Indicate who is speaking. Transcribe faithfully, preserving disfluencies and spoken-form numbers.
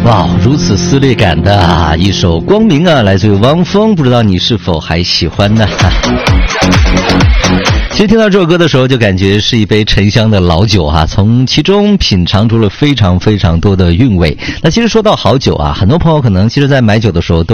Speaker 1: 哇，如此撕裂感的啊一首《光明》啊，来自于汪峰，不知道你是否还喜欢呢？其实听到这首歌的时候，就感觉是一杯沉香的老酒啊，从其中品尝出了非常非常多的韵味。那其实说到好酒啊，很多朋友可能其实在买酒的时候都